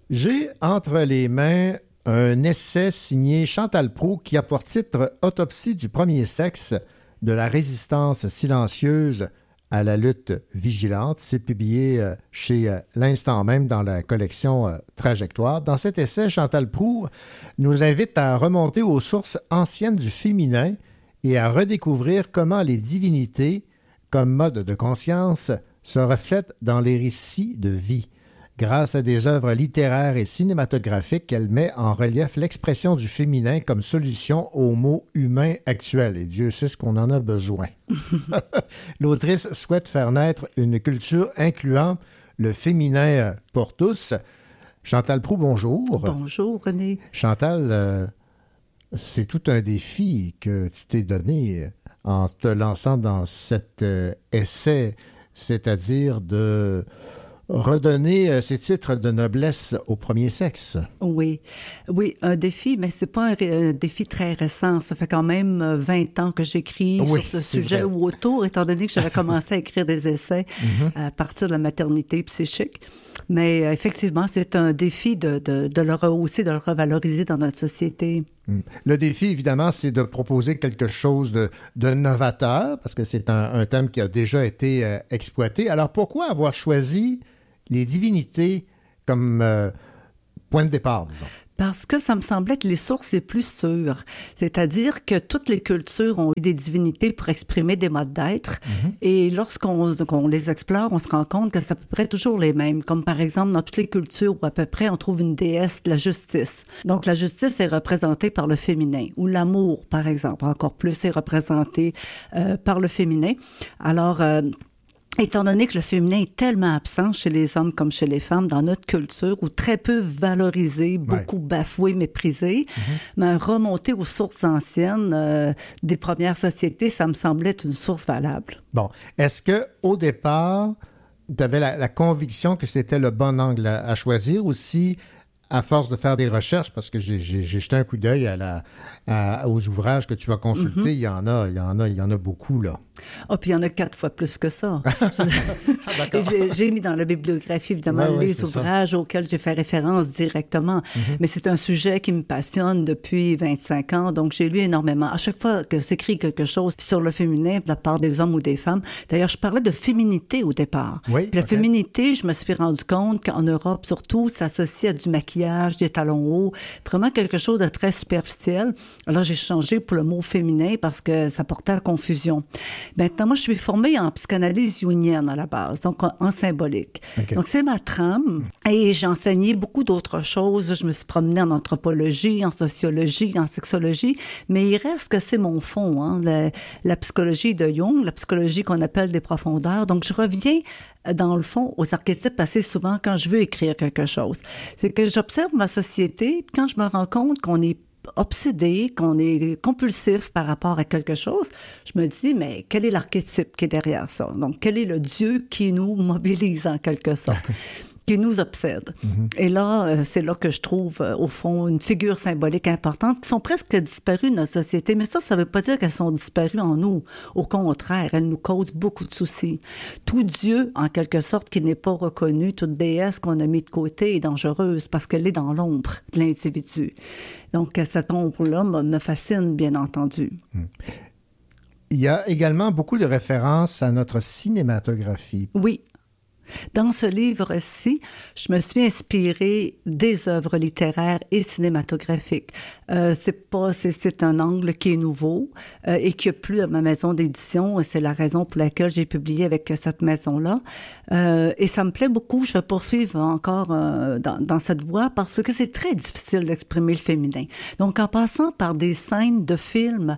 J'ai entre les mains un essai signé Chantal Proulx qui a pour titre « Autopsie du premier sexe, de la résistance silencieuse à la lutte vigilante ». C'est publié chez l'Instant même dans la collection Trajectoire. Dans cet essai, Chantal Proulx nous invite à remonter aux sources anciennes du féminin et à redécouvrir comment les divinités, comme mode de conscience, se reflètent dans les récits de vie. Grâce à des œuvres littéraires et cinématographiques, elle met en relief l'expression du féminin comme solution aux maux humains actuels. Et Dieu sait ce qu'on en a besoin. L'autrice souhaite faire naître une culture incluant le féminin pour tous. Chantal Proulx, bonjour. Bonjour, René. Chantal, c'est tout un défi que tu t'es donné en te lançant dans cet essai, c'est-à-dire de redonner ces titres de noblesse au premier sexe. Oui, un défi, mais c'est pas un défi très récent. Ça fait quand même 20 ans que j'écris sur ce sujet ou autour, étant donné que j'avais commencé à écrire des essais à partir de la maternité psychique. Mais effectivement, c'est un défi de le rehausser, de le revaloriser dans notre société. Le défi, évidemment, c'est de proposer quelque chose de novateur, parce que c'est un thème qui a déjà été exploité. Alors, pourquoi avoir choisi les divinités comme point de départ, disons? Parce que ça me semblait que les sources les plus sûres, c'est-à-dire que toutes les cultures ont eu des divinités pour exprimer des modes d'être, et lorsqu'on les explore, on se rend compte que c'est à peu près toujours les mêmes, comme par exemple dans toutes les cultures où à peu près on trouve une déesse de la justice. Donc la justice est représentée par le féminin, ou l'amour, par exemple, encore plus est représenté par le féminin. Alors, étant donné que le féminin est tellement absent chez les hommes comme chez les femmes dans notre culture, ou très peu valorisé, beaucoup bafoué, méprisé, mais remonter aux sources anciennes des premières sociétés, ça me semblait être une source valable. Bon. Est-ce qu'au départ, tu avais la conviction que c'était le bon angle à choisir, aussi à force de faire des recherches, parce que j'ai jeté un coup d'œil aux ouvrages que tu as consultés, il y en a beaucoup, là. Ah, puis il y en a 4 fois plus que ça. J'ai mis dans la bibliographie, évidemment, les ouvrages auxquels j'ai fait référence directement. Mais c'est un sujet qui me passionne depuis 25 ans, donc j'ai lu énormément. À chaque fois que s'écrit quelque chose sur le féminin de la part des hommes ou des femmes, d'ailleurs, je parlais de féminité au départ. Puis la féminité, je me suis rendu compte qu'en Europe, surtout, s'associe à du maquillage, des talons hauts, vraiment quelque chose de très superficiel. Alors, j'ai changé pour le mot féminin parce que ça portait à confusion. Maintenant, moi, je suis formée en psychanalyse jungienne à la base, donc en symbolique. Donc, c'est ma trame. Et j'ai enseigné beaucoup d'autres choses. Je me suis promenée en anthropologie, en sociologie, en sexologie, mais il reste que c'est mon fond, hein, la psychologie de Jung, la psychologie qu'on appelle des profondeurs. Donc, je reviens dans le fond, aux archétypes assez souvent quand je veux écrire quelque chose. C'est que j'observe ma société, quand je me rends compte qu'on est obsédé, qu'on est compulsif par rapport à quelque chose, je me dis, mais quel est l'archétype qui est derrière ça? Donc, quel est le Dieu qui nous mobilise en quelque sorte? Qui nous obsède. Et là, c'est là que je trouve, au fond, une figure symbolique importante qui sont presque disparues de notre société. Mais ça ne veut pas dire qu'elles sont disparues en nous. Au contraire, elles nous causent beaucoup de soucis. Tout Dieu, en quelque sorte, qui n'est pas reconnu, toute déesse qu'on a mis de côté est dangereuse parce qu'elle est dans l'ombre de l'individu. Donc, cette ombre-là me fascine, bien entendu. Il y a également beaucoup de références à notre cinématographie. Oui. Dans ce livre-ci, je me suis inspirée des œuvres littéraires et cinématographiques. C'est un angle qui est nouveau et qui a plu à ma maison d'édition. C'est la raison pour laquelle j'ai publié avec cette maison-là. Et ça me plaît beaucoup. Je vais poursuivre encore dans cette voie parce que c'est très difficile d'exprimer le féminin. Donc, en passant par des scènes de films,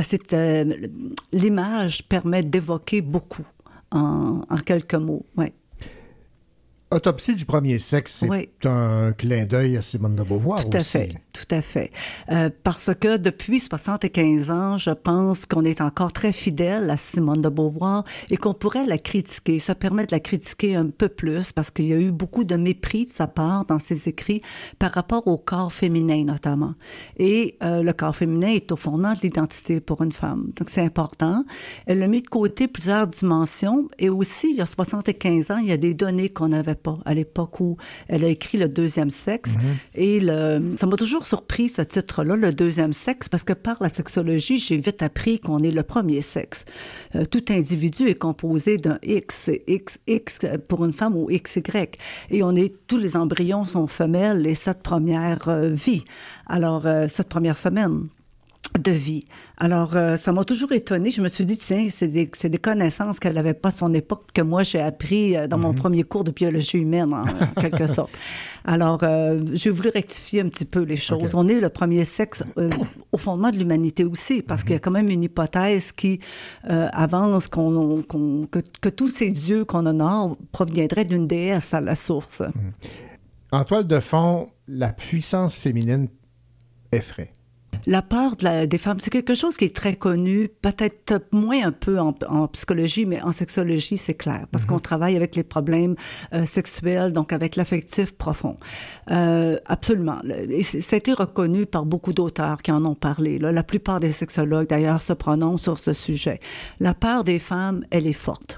l'image permet d'évoquer beaucoup en quelques mots. Ouais. Autopsie du premier sexe, c'est un clin d'œil à Simone de Beauvoir aussi. Tout à fait. Parce que depuis 75 ans, je pense qu'on est encore très fidèle à Simone de Beauvoir et qu'on pourrait la critiquer. Ça permet de la critiquer un peu plus parce qu'il y a eu beaucoup de mépris de sa part dans ses écrits par rapport au corps féminin notamment. Et le corps féminin est au fondement de l'identité pour une femme. Donc c'est important. Elle a mis de côté plusieurs dimensions et aussi, il y a 75 ans, il y a des données qu'on n'avait pas à l'époque où elle a écrit Le deuxième sexe. Et ça m'a toujours surpris, ce titre-là, Le deuxième sexe, parce que par la sexologie, j'ai vite appris qu'on est le premier sexe. Tout individu est composé d'un XX pour une femme ou XY. Et tous les embryons sont femelles les 7 premières vies. Alors, 7 premières semaines de vie. Alors, ça m'a toujours étonnée. Je me suis dit, tiens, c'est des connaissances qu'elle n'avait pas à son époque, que moi, j'ai appris dans mon premier cours de biologie humaine, en quelque sorte. Alors, j'ai voulu rectifier un petit peu les choses. Okay. On est le premier sexe au fondement de l'humanité aussi, parce qu'il y a quand même une hypothèse qui avance que tous ces dieux qu'on honore proviendraient d'une déesse à la source. En toile de fond, la puissance féminine effraie. La part des femmes, c'est quelque chose qui est très connu, peut-être moins un peu en psychologie, mais en sexologie, c'est clair, parce qu'on travaille avec les problèmes sexuels, donc avec l'affectif profond. Absolument. Et ça a été reconnu par beaucoup d'auteurs qui en ont parlé. Là. La plupart des sexologues, d'ailleurs, se prononcent sur ce sujet. La part des femmes, elle est forte.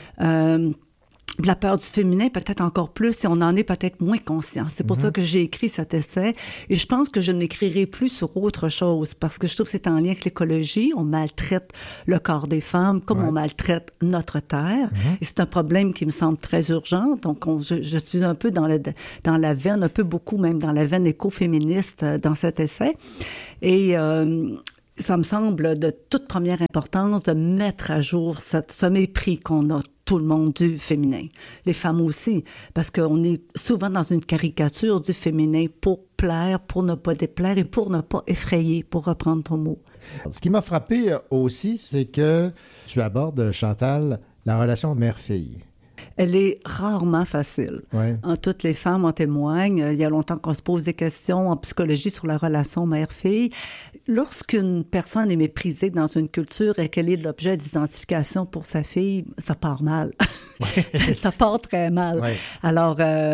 La peur du féminin, peut-être encore plus, et on en est peut-être moins conscient. C'est pour ça que j'ai écrit cet essai, et je pense que je n'écrirai plus sur autre chose, parce que je trouve que c'est en lien avec l'écologie. On maltraite le corps des femmes comme on maltraite notre terre, et c'est un problème qui me semble très urgent. Donc, je suis un peu dans la veine, un peu beaucoup même dans la veine écoféministe dans cet essai, et ça me semble de toute première importance de mettre à jour ce mépris qu'on a tout le monde du féminin, les femmes aussi, parce qu'on est souvent dans une caricature du féminin pour plaire, pour ne pas déplaire et pour ne pas effrayer, pour reprendre ton mot. Ce qui m'a frappé aussi, c'est que tu abordes, Chantal, la relation mère-fille. Elle est rarement facile. Ouais. Toutes les femmes en témoignent. Il y a longtemps qu'on se pose des questions en psychologie sur la relation mère-fille. Lorsqu'une personne est méprisée dans une culture et qu'elle est l'objet d'identification pour sa fille, ça part mal. Ouais. Ça part très mal. Ouais. Alors,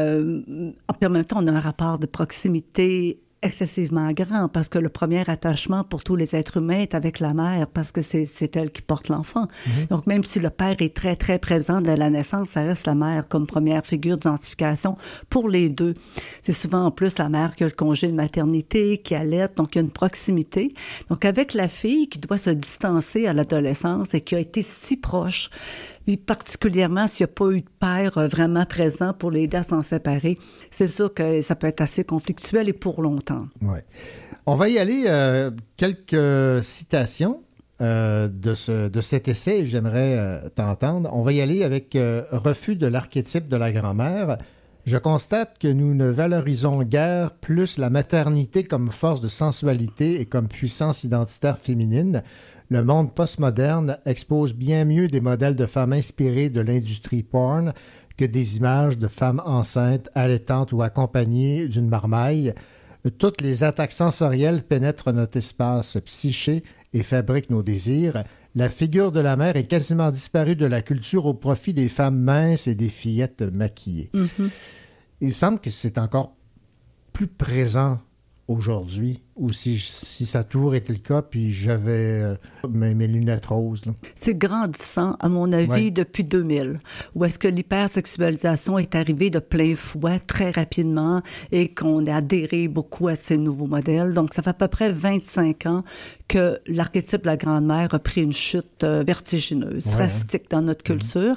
en même temps, on a un rapport de proximité excessivement grand, parce que le premier attachement pour tous les êtres humains est avec la mère, parce que c'est elle qui porte l'enfant. Donc, même si le père est très, très présent dès la naissance, ça reste la mère comme première figure d'identification pour les deux. C'est souvent en plus la mère qui a le congé de maternité, qui allaite, donc il y a une proximité. Donc, avec la fille qui doit se distancer à l'adolescence et qui a été si proche, puis particulièrement s'il n'y a pas eu de père vraiment présent pour l'aider à s'en séparer, c'est sûr que ça peut être assez conflictuel et pour longtemps. Oui. On va y aller, quelques citations de cet essai, j'aimerais t'entendre. On va y aller avec refus de l'archétype de la grand-mère. Je constate que nous ne valorisons guère plus la maternité comme force de sensualité et comme puissance identitaire féminine. Le monde postmoderne expose bien mieux des modèles de femmes inspirées de l'industrie porn que des images de femmes enceintes, allaitantes ou accompagnées d'une marmaille. Toutes les attaques sensorielles pénètrent notre espace psyché et fabriquent nos désirs. La figure de la mère est quasiment disparue de la culture au profit des femmes minces et des fillettes maquillées. Il semble que c'est encore plus présent aujourd'hui, ou si ça a toujours été le cas, puis j'avais mes lunettes roses. Là. C'est grandissant, à mon avis, depuis 2000, où est-ce que l'hypersexualisation est arrivée de plein fouet très rapidement et qu'on a adhéré beaucoup à ces nouveaux modèles. Donc, ça fait à peu près 25 ans que l'archétype de la grand-mère a pris une chute vertigineuse, drastique dans notre culture,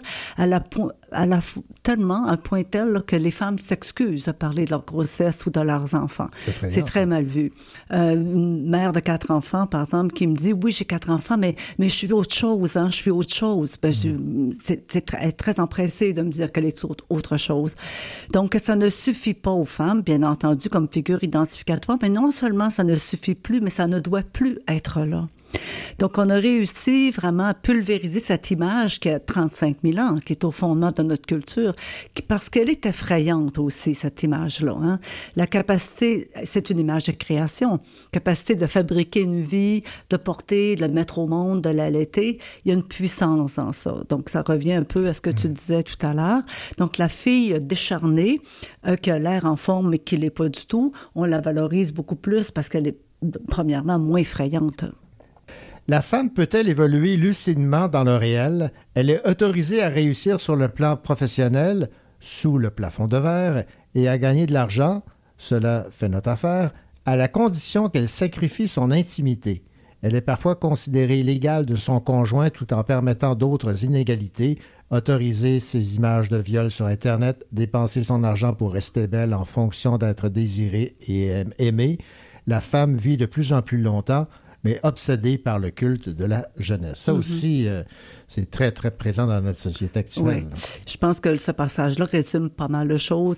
tellement, à un point tel là, que les femmes s'excusent de parler de leur grossesse ou de leurs enfants. C'est très mal vu. Une mère de 4 enfants, par exemple, qui me dit, oui, j'ai 4 enfants, mais je suis autre chose, hein, je suis autre chose. Ben, c'est très empressée de me dire qu'elle est autre chose. Donc, ça ne suffit pas aux femmes, bien entendu, comme figure identificatoire, mais non seulement ça ne suffit plus, mais ça ne doit plus être là. Donc, on a réussi vraiment à pulvériser cette image qui a 35 000 ans, qui est au fondement de notre culture, parce qu'elle est effrayante aussi, cette image-là. Hein? La capacité, c'est une image de création, capacité de fabriquer une vie, de porter, de la mettre au monde, de l'allaiter, il y a une puissance dans ça. Donc, ça revient un peu à ce que tu disais tout à l'heure. Donc, la fille décharnée, qui a l'air en forme mais qui ne l'est pas du tout, on la valorise beaucoup plus parce qu'elle est, premièrement, moins effrayante. La femme peut-elle évoluer lucidement dans le réel? Elle est autorisée à réussir sur le plan professionnel. sous le plafond de verre et à gagner de l'argent, cela fait notre affaire, à la condition qu'elle sacrifie son intimité. Elle est parfois considérée l'égale de son conjoint tout en permettant d'autres inégalités, autoriser ses images de viol sur Internet, dépenser son argent pour rester belle en fonction d'être désirée et aimée. La femme vit de plus en plus longtemps, mais obsédée par le culte de la jeunesse. Ça aussi, c'est très, très présent dans notre société actuelle. Oui. Je pense que ce passage-là résume pas mal de choses.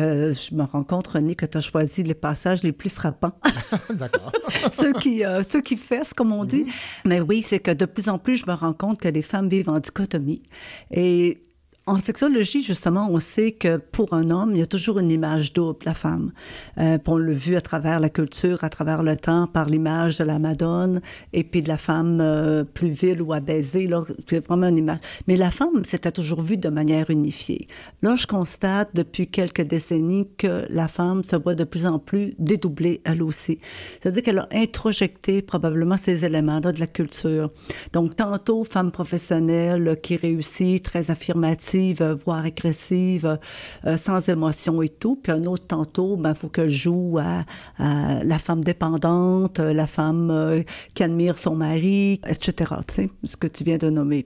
Je me rends compte, René, que tu as choisi les passages les plus frappants. D'accord. ceux qui fessent, comme on dit. Mais oui, c'est que de plus en plus, je me rends compte que les femmes vivent en dichotomie. Et en sexologie, justement, on sait que pour un homme, il y a toujours une image double de la femme. On l'a vu à travers la culture, à travers le temps, par l'image de la Madone et puis de la femme plus vile ou abaissée. Là, c'est vraiment une image. Mais la femme, c'était toujours vue de manière unifiée. Là, je constate depuis quelques décennies que la femme se voit de plus en plus dédoublée, elle aussi. C'est-à-dire qu'elle a introjecté probablement ces éléments-là de la culture. Donc, tantôt, femme professionnelle qui réussit, très affirmative, voire agressive, sans émotion et tout. Puis un autre tantôt, faut qu'elle joue à la femme dépendante, la femme qui admire son mari, etc. Tu sais, ce que tu viens de nommer.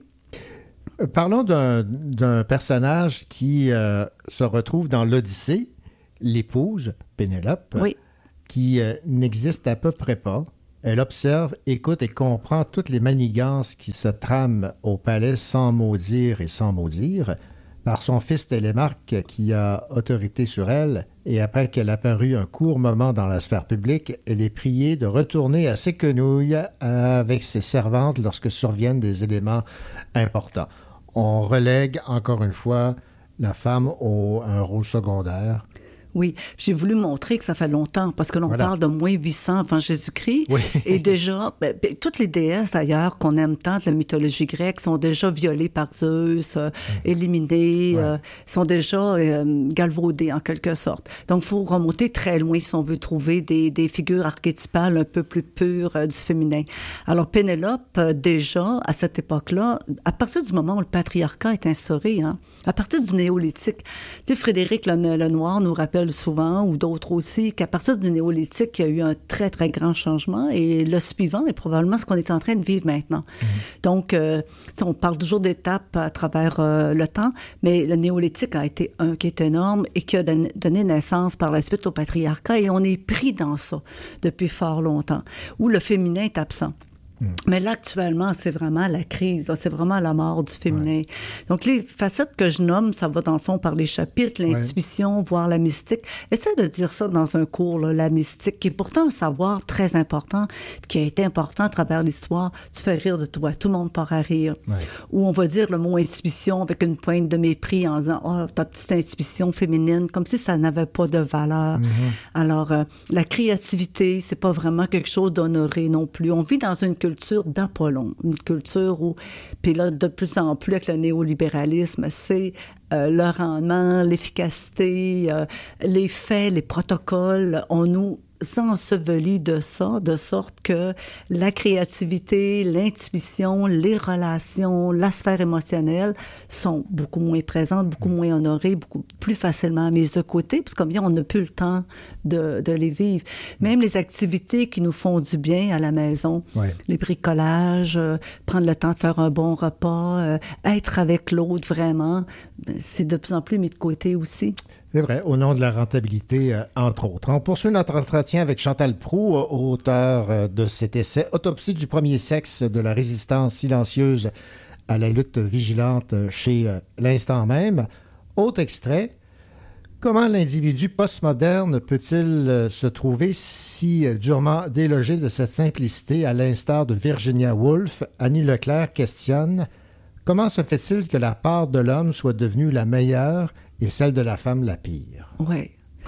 Parlons d'un personnage qui se retrouve dans l'Odyssée, l'épouse, Pénélope, oui. Qui n'existe à peu près pas. Elle observe, écoute et comprend toutes les manigances qui se trament au palais sans mot dire et sans maudire, par son fils Télémaque qui a autorité sur elle, et après qu'elle apparut un court moment dans la sphère publique, elle est priée de retourner à ses quenouilles avec ses servantes lorsque surviennent des éléments importants. On relègue encore une fois la femme à un rôle secondaire. Oui, j'ai voulu montrer que ça fait longtemps, parce que l'on parle de moins 800 avant Jésus-Christ. Oui. Et déjà, toutes les déesses, d'ailleurs, qu'on aime tant de la mythologie grecque, sont déjà violées par Zeus, éliminées, sont déjà galvaudées, en quelque sorte. Donc, il faut remonter très loin si on veut trouver des figures archétypales un peu plus pures du féminin. Alors, Pénélope, déjà, à cette époque-là, à partir du moment où le patriarcat est instauré, à partir du néolithique, tu sais, Frédéric Lenoir nous rappelle souvent, ou d'autres aussi, qu'à partir du néolithique, il y a eu un très, très grand changement et le suivant est probablement ce qu'on est en train de vivre maintenant. Donc, on parle toujours d'étapes à travers le temps, mais le néolithique a été un qui est énorme et qui a donné naissance par la suite au patriarcat et on est pris dans ça depuis fort longtemps, où le féminin est absent. Mais là, actuellement, c'est vraiment la crise, là, c'est vraiment la mort du féminin. Donc, les facettes que je nomme, ça va dans le fond par les chapitres, l'intuition, voire la mystique. Essaie de dire ça dans un cours, là, la mystique, qui est pourtant un savoir très important, qui a été important à travers l'histoire. Tu fais rire de toi, tout le monde part à rire. Ou on va dire le mot intuition avec une pointe de mépris en disant « Oh, ta petite intuition féminine », comme si ça n'avait pas de valeur. Alors, la créativité, c'est pas vraiment quelque chose d'honoré non plus. On vit dans une culture d'Apollon, une culture où, puis là, de plus en plus avec le néolibéralisme, c'est le rendement, l'efficacité, les faits, les protocoles, on nous ensevelit de ça, de sorte que la créativité, l'intuition, les relations, la sphère émotionnelle sont beaucoup moins présentes, beaucoup moins honorées, beaucoup plus facilement mises de côté, parce que comme bien on n'a plus le temps de les vivre. Même les activités qui nous font du bien à la maison, les bricolages, prendre le temps de faire un bon repas, être avec l'autre vraiment, c'est de plus en plus mis de côté aussi. C'est vrai, au nom de la rentabilité, entre autres. On poursuit notre entretien avec Chantal Proulx, auteur de cet essai « Autopsie du premier sexe de la résistance silencieuse à la lutte vigilante chez l'Instant même ». Autre extrait, comment l'individu postmoderne peut-il se trouver si durement délogé de cette simplicité, à l'instar de Virginia Woolf? Annie Leclerc questionne « Comment se fait-il que la part de l'homme soit devenue la meilleure et celle de la femme la pire? » Oui.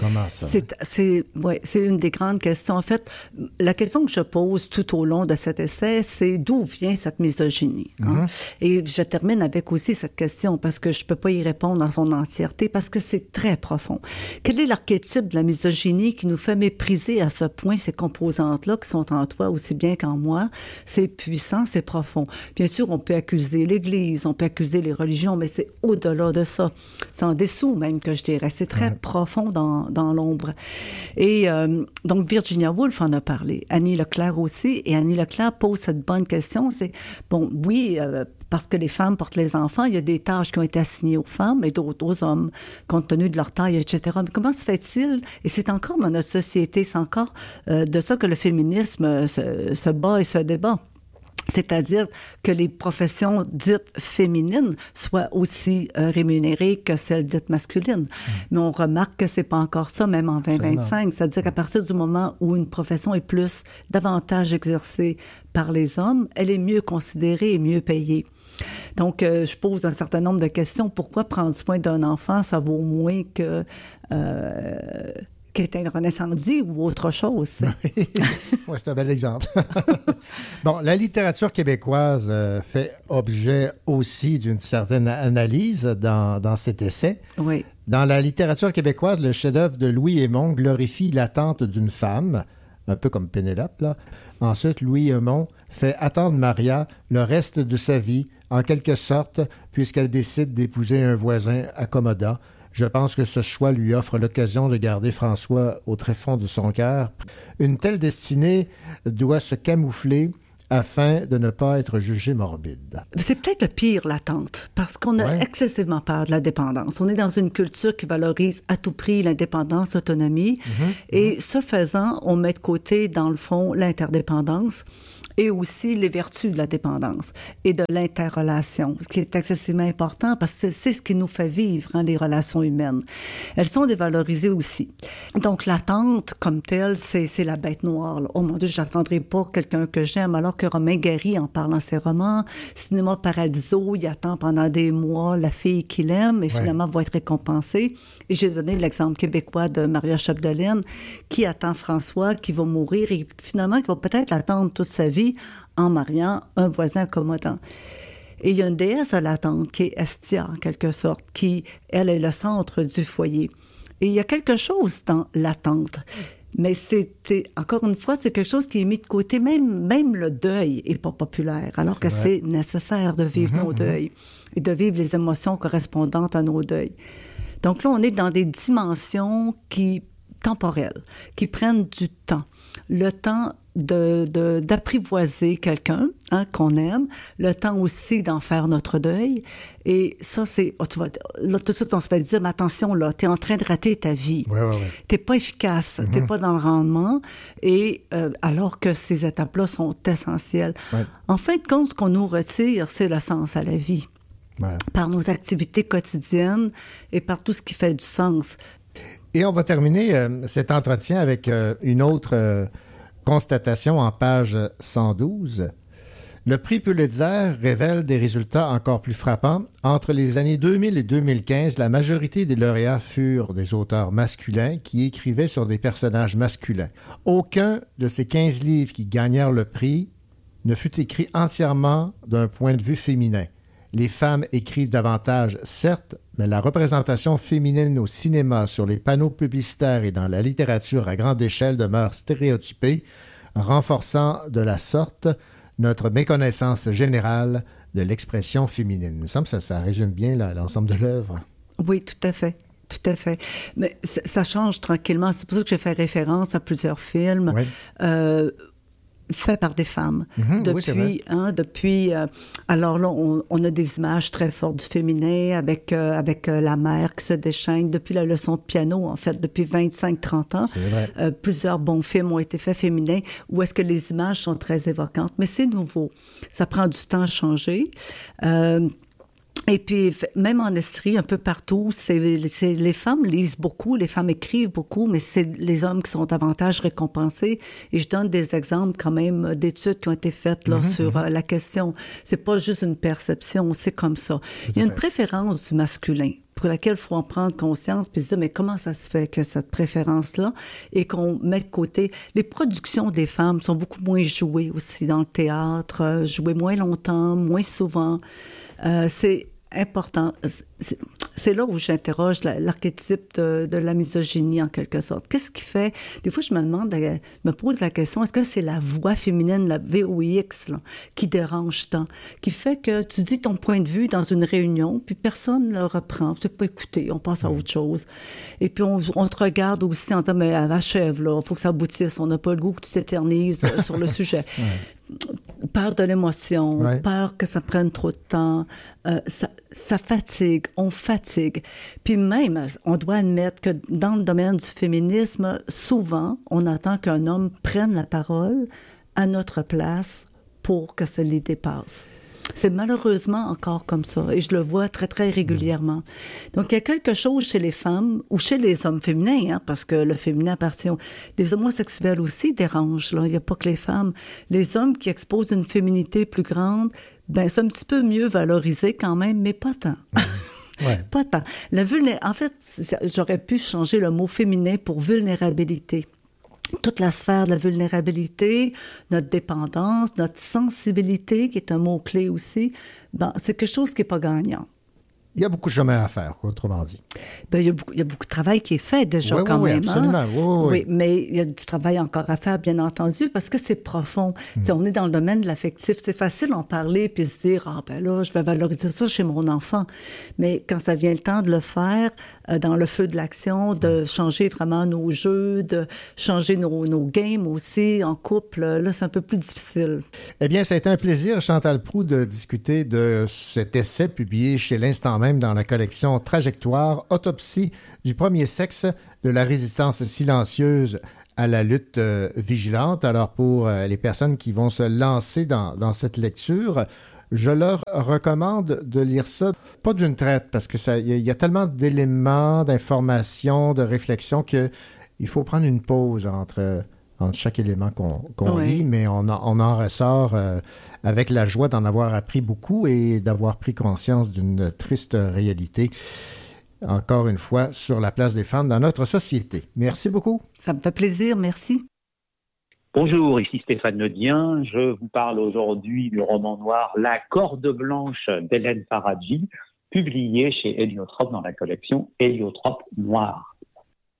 Comment ça? C'est une des grandes questions. En fait, la question que je pose tout au long de cet essai, c'est d'où vient cette misogynie? Hein? Et je termine avec aussi cette question, parce que je peux pas y répondre dans son entièreté, parce que c'est très profond. Quel est l'archétype de la misogynie qui nous fait mépriser à ce point ces composantes-là qui sont en toi aussi bien qu'en moi? C'est puissant, c'est profond. Bien sûr, on peut accuser l'Église, on peut accuser les religions, mais c'est au-delà de ça. C'est en dessous même que je dirais. C'est très profond dans l'ombre. Et donc, Virginia Woolf en a parlé. Annie Leclerc aussi. Et Annie Leclerc pose cette bonne question. C'est, bon, oui, parce que les femmes portent les enfants, il y a des tâches qui ont été assignées aux femmes et d'autres aux hommes, compte tenu de leur taille, etc. Mais comment se fait-il? Et c'est encore dans notre société, c'est encore de ça que le féminisme se bat et se débat. C'est-à-dire que les professions dites féminines soient aussi rémunérées que celles dites masculines. Mais on remarque que c'est pas encore ça, même en 2025. C'est-à-dire qu'à partir du moment où une profession est davantage exercée par les hommes, elle est mieux considérée et mieux payée. Donc, je pose un certain nombre de questions. Pourquoi prendre soin d'un enfant, ça vaut moins que qu'éteindre un incendie ou autre chose? Oui, c'est un bel exemple. Bon, la littérature québécoise fait objet aussi d'une certaine analyse dans cet essai. Oui. Dans la littérature québécoise, le chef-d'œuvre de Louis Hémon glorifie l'attente d'une femme, un peu comme Pénélope, là. Ensuite, Louis Hémon fait attendre Maria le reste de sa vie, en quelque sorte, puisqu'elle décide d'épouser un voisin accommodant. Je pense que ce choix lui offre l'occasion de garder François au tréfonds de son cœur. Une telle destinée doit se camoufler afin de ne pas être jugée morbide. C'est peut-être le pire, l'attente, parce qu'on a excessivement peur de la dépendance. On est dans une culture qui valorise à tout prix l'indépendance, l'autonomie, et ce faisant, on met de côté, dans le fond, l'interdépendance et aussi les vertus de la dépendance et de l'interrelation, ce qui est excessivement important parce que c'est ce qui nous fait vivre, hein, les relations humaines. Elles sont dévalorisées aussi. Donc, l'attente comme telle, c'est la bête noire, là. Oh mon Dieu, j'attendrai pas quelqu'un que j'aime, alors que Romain Gary en parle dans ses romans. Cinéma Paradiso, il attend pendant des mois la fille qu'il aime et finalement va être récompensé. Et j'ai donné l'exemple québécois de Maria Chapdelaine qui attend François, qui va mourir et finalement qui va peut-être l'attendre toute sa vie en mariant un voisin accommodant. Et il y a une déesse de l'attente qui est Estia, en quelque sorte, qui, elle, est le centre du foyer. Et il y a quelque chose dans l'attente. Mais encore une fois, c'est quelque chose qui est mis de côté. Même le deuil n'est pas populaire, alors que c'est nécessaire de vivre nos deuils et de vivre les émotions correspondantes à nos deuils. Donc là, on est dans des dimensions temporelles, qui prennent du temps. Le temps d'apprivoiser quelqu'un, hein, qu'on aime, le temps aussi d'en faire notre deuil. Et ça, là, tout de suite, on se fait dire, mais attention, là, t'es en train de rater ta vie. T'es pas efficace, t'es pas dans le rendement, et alors que ces étapes-là sont essentielles. En fin de compte, ce qu'on nous retire, c'est le sens à la vie. Par nos activités quotidiennes et par tout ce qui fait du sens. Et on va terminer cet entretien avec une autre constatation en page 112. Le prix Pulitzer révèle des résultats encore plus frappants. Entre les années 2000 et 2015, la majorité des lauréats furent des auteurs masculins qui écrivaient sur des personnages masculins. Aucun de ces 15 livres qui gagnèrent le prix ne fut écrit entièrement d'un point de vue féminin. Les femmes écrivent davantage, certes, mais la représentation féminine au cinéma, sur les panneaux publicitaires et dans la littérature à grande échelle demeure stéréotypée, renforçant de la sorte notre méconnaissance générale de l'expression féminine. Il me semble que ça résume bien l'ensemble de l'œuvre. Oui, tout à fait. Tout à fait. Mais ça change tranquillement. C'est pour ça que j'ai fait référence à plusieurs films. Fait par des femmes. Depuis, alors là, on a des images très fortes du féminin avec la mère qui se déchaîne depuis la leçon de piano, en fait, depuis 25-30 ans. C'est vrai. Plusieurs bons films ont été faits féminins où est-ce que les images sont très évocantes. Mais c'est nouveau. Ça prend du temps à changer. Et puis, même en Estrie, un peu partout, les femmes lisent beaucoup, les femmes écrivent beaucoup, mais c'est les hommes qui sont davantage récompensés. Et je donne des exemples quand même d'études qui ont été faites là, sur la question. C'est pas juste une perception, c'est comme ça. Il y a une préférence du masculin pour laquelle il faut en prendre conscience, puis se dire, mais comment ça se fait que cette préférence-là, et qu'on met de côté. Les productions des femmes sont beaucoup moins jouées aussi dans le théâtre, jouées moins longtemps, moins souvent. C'est important. C'est là où j'interroge l'archétype de la misogynie, en quelque sorte. Qu'est-ce qui fait... Des fois, je me pose la question, est-ce que c'est la voix féminine, la VOX, là, qui dérange tant, qui fait que tu dis ton point de vue dans une réunion, puis personne ne le reprend. Tu ne peux pas écouter, on passe à autre chose. Et puis, on te regarde aussi en disant, mais achève, là, il faut que ça aboutisse. On n'a pas le goût que tu t'éternises sur le sujet. Peur de l'émotion, peur que ça prenne trop de temps, ça fatigue, on fatigue. Puis même, on doit admettre que dans le domaine du féminisme, souvent, on attend qu'un homme prenne la parole à notre place pour que ça les dépasse. C'est malheureusement encore comme ça, et je le vois très, très régulièrement. Donc, il y a quelque chose chez les femmes, ou chez les hommes féminins, hein, parce que le féminin appartient... Les homosexuels aussi dérangent, là. Il n'y a pas que les femmes. Les hommes qui exposent une féminité plus grande, ben c'est un petit peu mieux valorisé quand même, mais pas tant. Pas tant. En fait, j'aurais pu changer le mot féminin pour vulnérabilité. Toute la sphère de la vulnérabilité, notre dépendance, notre sensibilité, qui est un mot-clé aussi, ben, c'est quelque chose qui n'est pas gagnant. Il y a beaucoup de chemin à faire, autrement dit. Ben, il y a beaucoup de travail qui est fait déjà quand même. Absolument. Hein? Oui, mais il y a du travail encore à faire, bien entendu, parce que c'est profond. On est dans le domaine de l'affectif. C'est facile d'en parler puis se dire, ah ben là, je vais valoriser ça chez mon enfant. Mais quand ça vient le temps de le faire, dans le feu de l'action, de changer vraiment nos jeux, de changer nos games aussi en couple, là, c'est un peu plus difficile. Eh bien, ça a été un plaisir, Chantal Proulx, de discuter de cet essai publié chez l'Instant même dans la collection Trajectoire, autopsie du premier sexe, de la résistance silencieuse à la lutte vigilante. Alors, pour les personnes qui vont se lancer dans cette lecture, je leur recommande de lire ça, pas d'une traite, parce que il y a tellement d'éléments, d'informations, de réflexions qu'il faut prendre une pause entre chaque élément qu'on lit, mais on en ressort avec la joie d'en avoir appris beaucoup et d'avoir pris conscience d'une triste réalité, encore une fois, sur la place des femmes dans notre société. Merci beaucoup. Ça me fait plaisir, merci. Bonjour, ici Stéphane Ledien. Je vous parle aujourd'hui du roman noir La Corde blanche d'Hélène Faradji, publié chez Héliotrope dans la collection Héliotrope Noir.